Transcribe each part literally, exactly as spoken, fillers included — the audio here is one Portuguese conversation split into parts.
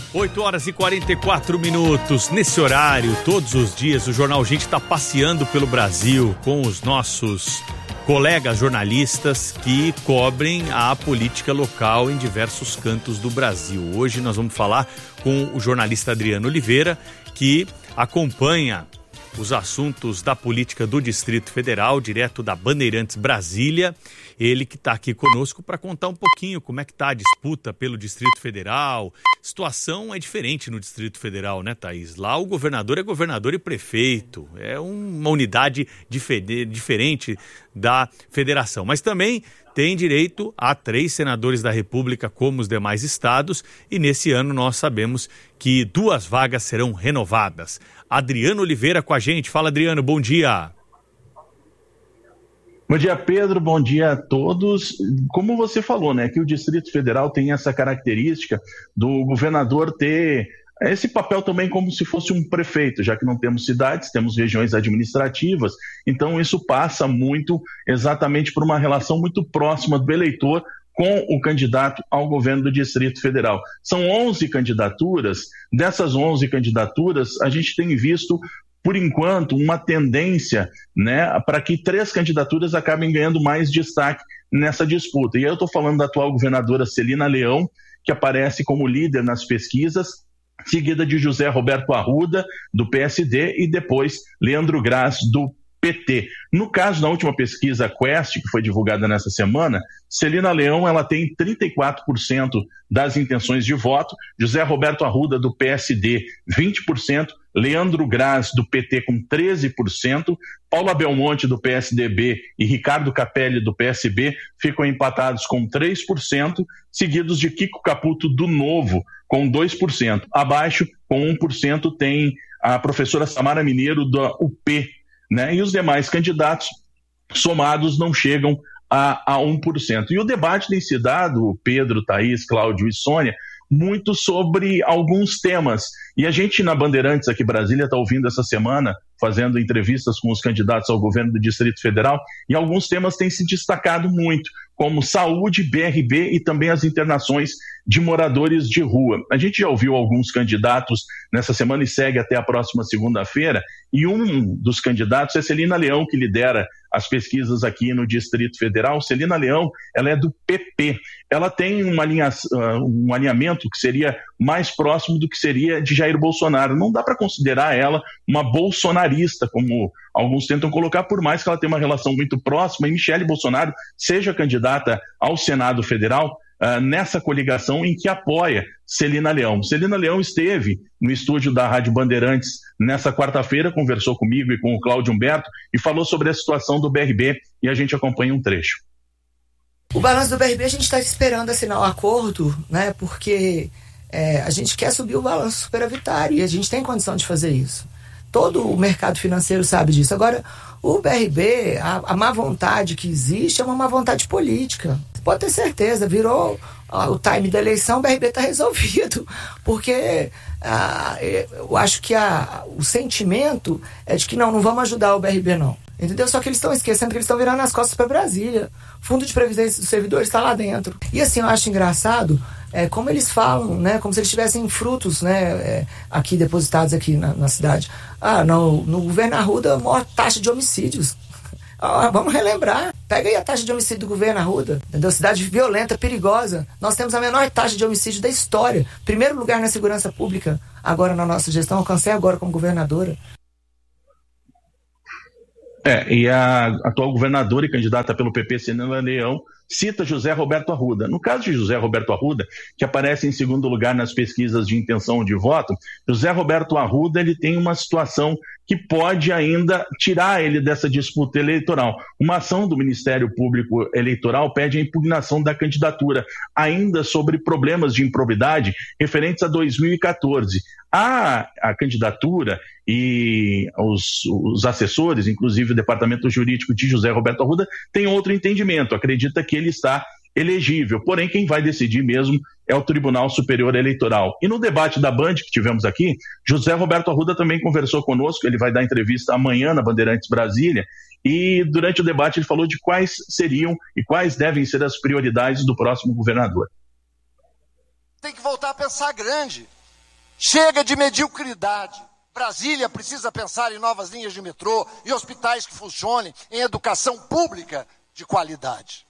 oito horas e quarenta e quatro minutos. Nesse horário, todos os dias, o Jornal Gente está passeando pelo Brasil com os nossos colegas jornalistas que cobrem a política local em diversos cantos do Brasil. Hoje nós vamos falar com o jornalista Adriano Oliveira, que acompanha os assuntos da política do Distrito Federal, direto da Bandeirantes Brasília. Ele que está aqui conosco para contar um pouquinho como é que está a disputa pelo Distrito Federal. A situação é diferente no Distrito Federal, né, Thaís? Lá o governador é governador e prefeito. É uma unidade difer- diferente da federação. Mas também tem direito a três senadores da República, como os demais estados. E nesse ano nós sabemos que duas vagas serão renovadas. Adriano Oliveira com a gente. Fala, Adriano, bom dia. Bom dia, Pedro, bom dia a todos. Como você falou, né, que o Distrito Federal tem essa característica do governador ter esse papel também como se fosse um prefeito, já que não temos cidades, temos regiões administrativas, então isso passa muito exatamente por uma relação muito próxima do eleitor com o candidato ao governo do Distrito Federal. São onze candidaturas, dessas onze candidaturas a gente tem visto por enquanto, uma tendência, né, para que três candidaturas acabem ganhando mais destaque nessa disputa. E aí eu estou falando da atual governadora Celina Leão, que aparece como líder nas pesquisas, seguida de José Roberto Arruda, do P S D, e depois Leandro Graz, do P T. No caso, na última pesquisa Quest, que foi divulgada nessa semana, Celina Leão ela tem trinta e quatro por cento das intenções de voto, José Roberto Arruda, do P S D, vinte por cento, Leandro Graz, do P T, com treze por cento, Paula Belmonte, do P S D B, e Ricardo Capelli, do P S B, ficam empatados com três por cento, seguidos de Kiko Caputo, do Novo, com dois por cento. Abaixo, com um por cento, tem a professora Samara Mineiro, da U P, né? E os demais candidatos somados não chegam a, a um por cento. E o debate tem se dado, Pedro, Thaís, Cláudio e Sônia, muito sobre alguns temas. E a gente na Bandeirantes aqui em Brasília está ouvindo essa semana, fazendo entrevistas com os candidatos ao governo do Distrito Federal, e alguns temas têm se destacado muito, como saúde, B R B e também as internações de moradores de rua. A gente já ouviu alguns candidatos nessa semana e segue até a próxima segunda-feira, e um dos candidatos é Celina Leão, que lidera as pesquisas aqui no Distrito Federal. Celina Leão, ela é do P P. Ela tem uma linha, um alinhamento que seria mais próximo do que seria de Jair Bolsonaro. Não dá para considerar ela uma bolsonarista, como alguns tentam colocar, por mais que ela tenha uma relação muito próxima, e Michele Bolsonaro seja candidata ao Senado Federal, Uh, nessa coligação em que apoia Celina Leão. Celina Leão esteve no estúdio da Rádio Bandeirantes nessa quarta-feira, conversou comigo e com o Cláudio Humberto e falou sobre a situação do B R B, e a gente acompanha um trecho. O balanço do B R B a gente está esperando assinar o acordo, né, porque é, a gente quer subir o balanço superavitário e a gente tem condição de fazer isso. Todo o mercado financeiro sabe disso. Agora, o B R B, a, a má vontade que existe é uma má vontade política. Pode ter certeza, virou ó, o time da eleição, o B R B está resolvido, porque ah, eu acho que a, o sentimento é de que não, não vamos ajudar o B R B não, entendeu? Só que eles estão esquecendo que eles estão virando as costas para Brasília. Fundo de Previdência dos Servidores está lá dentro. E assim, eu acho engraçado é, como eles falam, né, como se eles tivessem frutos, né, é, aqui depositados aqui na, na cidade. Ah, no, no governo Arruda, a maior taxa de homicídios. Ah, vamos relembrar. Pega aí a taxa de homicídio do governo Arruda, entendeu? Cidade violenta, perigosa. Nós temos a menor taxa de homicídio da história. Primeiro lugar na segurança pública, agora na nossa gestão. Alcancei agora como governadora. É, e a atual governadora e candidata pelo P P, Celina Leão, cita José Roberto Arruda. No caso de José Roberto Arruda, que aparece em segundo lugar nas pesquisas de intenção de voto, José Roberto Arruda ele tem uma situação que pode ainda tirar ele dessa disputa eleitoral. Uma ação do Ministério Público Eleitoral pede a impugnação da candidatura, ainda sobre problemas de improbidade referentes a dois mil e catorze. A, a candidatura e os, os assessores, inclusive o departamento jurídico de José Roberto Arruda, tem outro entendimento, acredita que ele está elegível, porém quem vai decidir mesmo é o Tribunal Superior Eleitoral. E no debate da Band que tivemos aqui, José Roberto Arruda também conversou conosco, ele vai dar entrevista amanhã na Bandeirantes Brasília, e durante o debate ele falou de quais seriam e quais devem ser as prioridades do próximo governador. Tem que voltar a pensar grande. Chega de mediocridade. Brasília precisa pensar em novas linhas de metrô e hospitais que funcionem, em educação pública de qualidade.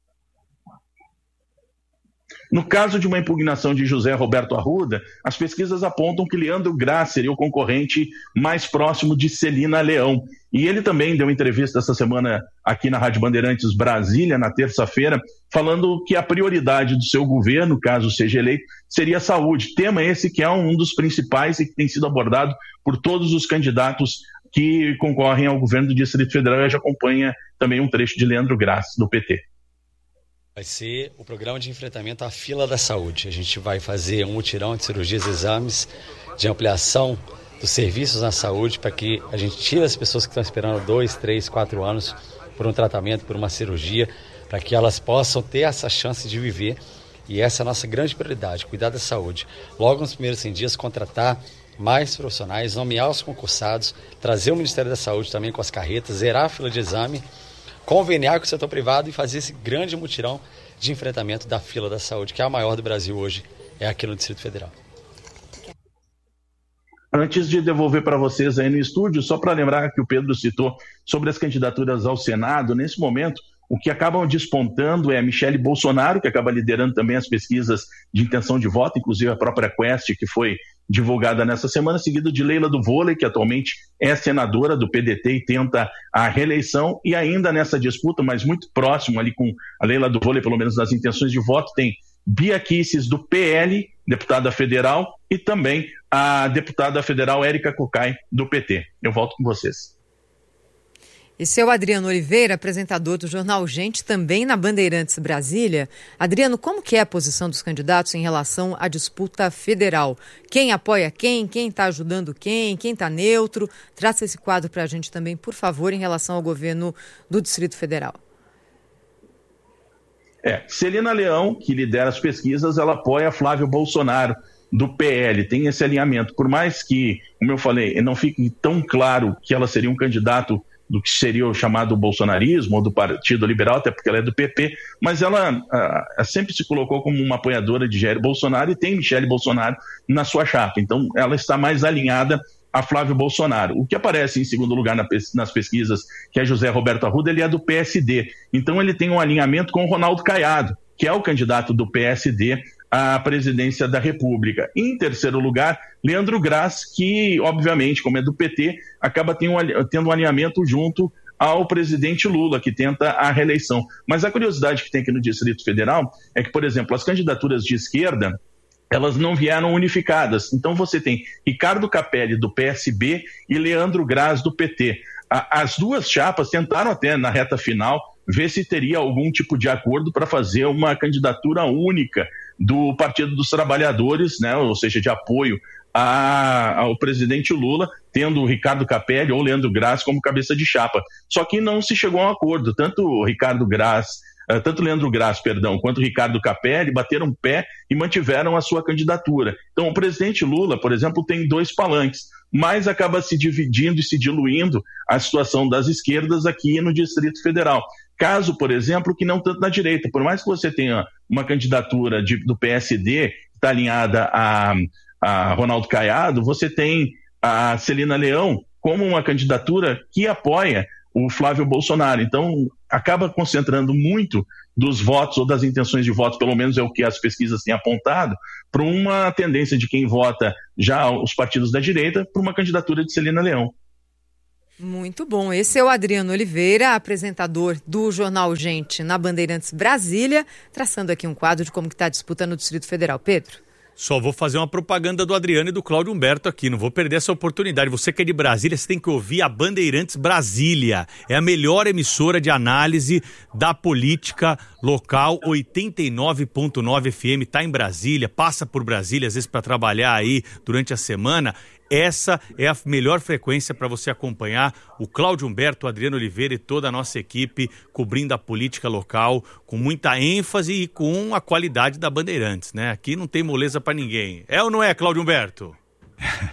No caso de uma impugnação de José Roberto Arruda, as pesquisas apontam que Leandro Graz seria o concorrente mais próximo de Celina Leão. E ele também deu entrevista essa semana aqui na Rádio Bandeirantes Brasília, na terça-feira, falando que a prioridade do seu governo, caso seja eleito, seria a saúde. Tema esse que é um dos principais e que tem sido abordado por todos os candidatos que concorrem ao governo do Distrito Federal. E já acompanha também um trecho de Leandro Graz, do P T. Vai ser o programa de enfrentamento à fila da saúde. A gente vai fazer um mutirão de cirurgias e exames, de ampliação dos serviços na saúde, para que a gente tire as pessoas que estão esperando dois, três, quatro anos por um tratamento, por uma cirurgia, para que elas possam ter essa chance de viver. E essa é a nossa grande prioridade, cuidar da saúde. Logo nos primeiros cem dias, contratar mais profissionais, nomear os concursados, trazer o Ministério da Saúde também com as carretas, zerar a fila de exame, conveniar com o setor privado e fazer esse grande mutirão de enfrentamento da fila da saúde, que é a maior do Brasil hoje, é aqui no Distrito Federal. Antes de devolver para vocês aí no estúdio, só para lembrar que o Pedro citou sobre as candidaturas ao Senado, nesse momento, o que acabam despontando é a Michele Bolsonaro, que acaba liderando também as pesquisas de intenção de voto, inclusive a própria Quest, que foi divulgada nessa semana, seguido de Leila do Vôlei, que atualmente é senadora do P D T e tenta a reeleição, e ainda nessa disputa, mas muito próximo ali com a Leila do Vôlei, pelo menos nas intenções de voto, tem Bia Kicis do P L, deputada federal, e também a deputada federal Érica Cocai do P T. Eu volto com vocês. Esse é o Adriano Oliveira, apresentador do Jornal Gente, também na Bandeirantes Brasília. Adriano, como que é a posição dos candidatos em relação à disputa federal? Quem apoia quem? Quem está ajudando quem? Quem está neutro? Traça esse quadro para a gente também, por favor, em relação ao governo do Distrito Federal. É, Celina Leão, que lidera as pesquisas, ela apoia Flávio Bolsonaro, do P L, tem esse alinhamento. Por mais que, como eu falei, não fique tão claro que ela seria um candidato do que seria o chamado bolsonarismo, ou do Partido Liberal, até porque ela é do P P, mas ela ah, sempre se colocou como uma apoiadora de Jair Bolsonaro e tem Michele Bolsonaro na sua chapa. Então, ela está mais alinhada a Flávio Bolsonaro. O que aparece em segundo lugar na, nas pesquisas, que é José Roberto Arruda, ele é do P S D. Então, ele tem um alinhamento com o Ronaldo Caiado, que é o candidato do P S D à presidência da República. Em terceiro lugar, Leandro Graz, que, obviamente, como é do P T, acaba tendo um alinhamento junto ao presidente Lula, que tenta a reeleição. Mas a curiosidade que tem aqui no Distrito Federal é que, por exemplo, as candidaturas de esquerda, elas não vieram unificadas. Então você tem Ricardo Capelli, do P S B, e Leandro Graz, do P T. As duas chapas tentaram até, na reta final, ver se teria algum tipo de acordo para fazer uma candidatura única do Partido dos Trabalhadores, né, ou seja, de apoio a, ao presidente Lula, tendo o Ricardo Capelli ou Leandro Graz como cabeça de chapa. Só que não se chegou a um acordo. Tanto o Ricardo Graz, uh, tanto Leandro Graz, perdão, quanto o Ricardo Capelli bateram pé e mantiveram a sua candidatura. Então, o presidente Lula, por exemplo, tem dois palanques, mas acaba se dividindo e se diluindo a situação das esquerdas aqui no Distrito Federal. Caso, por exemplo, que não tanto na direita. Por mais que você tenha uma candidatura de, do P S D que está alinhada a, a Ronaldo Caiado, você tem a Celina Leão como uma candidatura que apoia o Flávio Bolsonaro. Então, acaba concentrando muito dos votos ou das intenções de votos, pelo menos é o que as pesquisas têm apontado, para uma tendência de quem vota já os partidos da direita para uma candidatura de Celina Leão. Muito bom. Esse é o Adriano Oliveira, apresentador do Jornal Gente na Bandeirantes Brasília, traçando aqui um quadro de como está a disputa no Distrito Federal. Pedro? Só vou fazer uma propaganda do Adriano e do Cláudio Humberto aqui, não vou perder essa oportunidade. Você que é de Brasília, você tem que ouvir a Bandeirantes Brasília. É a melhor emissora de análise da política local, oitenta e nove ponto nove F M, tá em Brasília, passa por Brasília, às vezes para trabalhar aí durante a semana. Essa é a melhor frequência para você acompanhar o Cláudio Humberto, o Adriano Oliveira e toda a nossa equipe cobrindo a política local com muita ênfase e com a qualidade da Bandeirantes, né? Aqui não tem moleza para ninguém. É ou não é, Cláudio Humberto?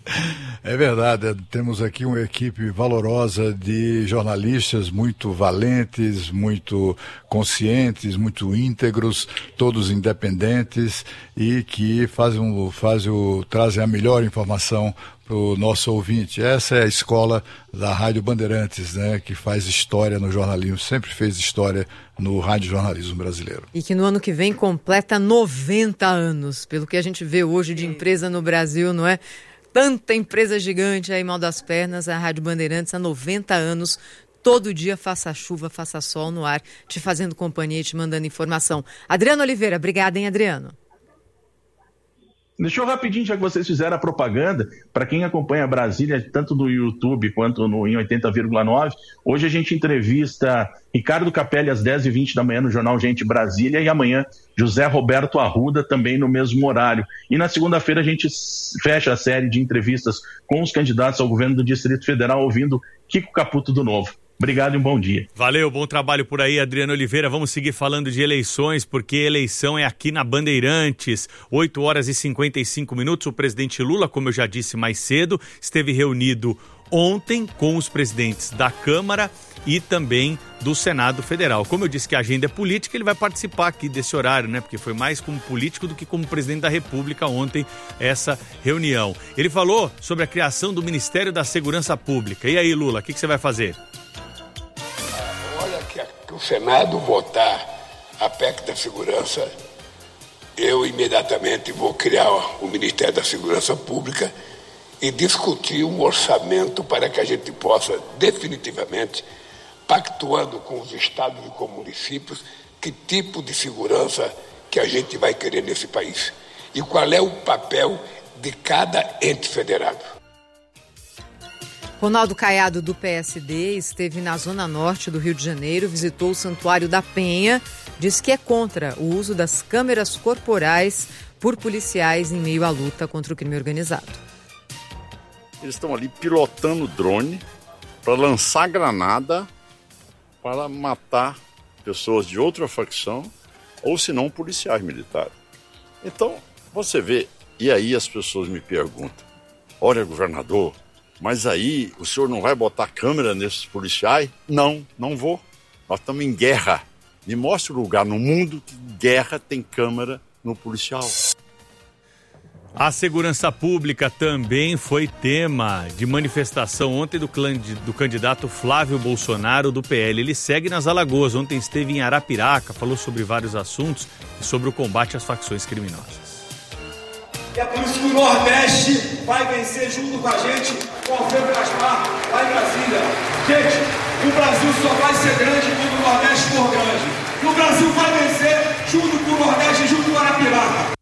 É verdade, temos aqui uma equipe valorosa de jornalistas muito valentes, muito conscientes, muito íntegros, todos independentes e que fazem, fazem, trazem a melhor informação para o nosso ouvinte. Essa é a escola da Rádio Bandeirantes, né, que faz história no jornalismo, sempre fez história no radiojornalismo brasileiro. E que no ano que vem completa noventa anos, pelo que a gente vê hoje de empresa no Brasil, não é? Tanta empresa gigante aí mal das pernas, a Rádio Bandeirantes há noventa anos, todo dia faça chuva, faça sol no ar, te fazendo companhia e te mandando informação. Adriano Oliveira, obrigada, hein, Adriano? Deixa eu rapidinho, já que vocês fizeram a propaganda, para quem acompanha Brasília, tanto no YouTube quanto no, em oitenta vírgula nove, hoje a gente entrevista Ricardo Capelli às dez e vinte da manhã no Jornal Gente Brasília e amanhã José Roberto Arruda também no mesmo horário. E na segunda-feira a gente fecha a série de entrevistas com os candidatos ao governo do Distrito Federal, ouvindo Kiko Caputo do Novo. Obrigado e um bom dia. Valeu, bom trabalho por aí, Adriano Oliveira. Vamos seguir falando de eleições, porque eleição é aqui na Bandeirantes. oito horas e cinquenta e cinco minutos. O presidente Lula, como eu já disse mais cedo, esteve reunido ontem com os presidentes da Câmara e também do Senado Federal. Como eu disse que a agenda é política, ele vai participar aqui desse horário, né? Porque foi mais como político do que como presidente da República ontem essa reunião. Ele falou sobre a criação do Ministério da Segurança Pública. E aí, Lula, o que, que você vai fazer? Que o Senado votar a P E C da Segurança, eu imediatamente vou criar o Ministério da Segurança Pública e discutir um orçamento para que a gente possa definitivamente, pactuando com os estados e com municípios, que tipo de segurança que a gente vai querer nesse país e qual é o papel de cada ente federado. Ronaldo Caiado, do P S D, esteve na Zona Norte do Rio de Janeiro, visitou o Santuário da Penha, diz que é contra o uso das câmeras corporais por policiais em meio à luta contra o crime organizado. Eles estão ali pilotando drone para lançar granada para matar pessoas de outra facção ou, se não, policiais militares. Então, você vê, e aí as pessoas me perguntam, olha, governador, mas aí o senhor não vai botar câmera nesses policiais? Não, não vou. Nós estamos em guerra. Me mostre um lugar no mundo que guerra tem câmera no policial. A segurança pública também foi tema de manifestação ontem do, clã de, do candidato Flávio Bolsonaro do P L. Ele segue nas Alagoas. Ontem esteve em Arapiraca, falou sobre vários assuntos e sobre o combate às facções criminosas. E é por isso que o Nordeste vai vencer junto com a gente, com o Alfredo Gaspar, lá em Brasília. Gente, o Brasil só vai ser grande quando o Nordeste for grande. E o Brasil vai vencer junto com o Nordeste e junto com o Arapiraca.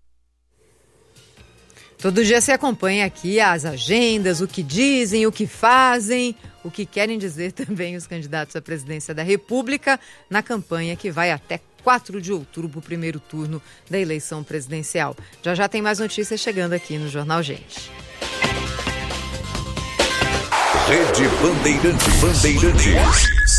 Todo dia você acompanha aqui as agendas, o que dizem, o que fazem, o que querem dizer também os candidatos à presidência da República na campanha que vai até quatro de outubro, o primeiro turno da eleição presidencial. Já já tem mais notícias chegando aqui no Jornal Gente. Rede Bandeirantes. Bandeirantes.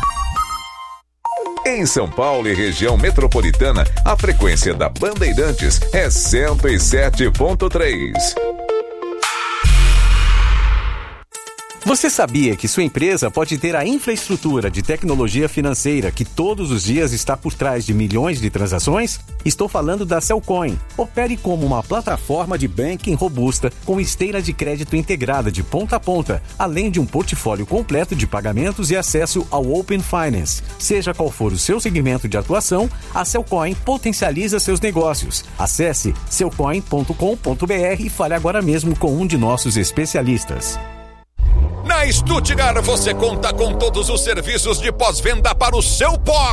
Em São Paulo e região metropolitana, a frequência da Bandeirantes é cento e sete ponto três. Você sabia que sua empresa pode ter a infraestrutura de tecnologia financeira que todos os dias está por trás de milhões de transações? Estou falando da Cellcoin. Opere como uma plataforma de banking robusta com esteira de crédito integrada de ponta a ponta, além de um portfólio completo de pagamentos e acesso ao Open Finance. Seja qual for o seu segmento de atuação, a Cellcoin potencializa seus negócios. Acesse cellcoin ponto com ponto b r e fale agora mesmo com um de nossos especialistas. Na Stuttgart você conta com todos os serviços de pós-venda para o seu pó.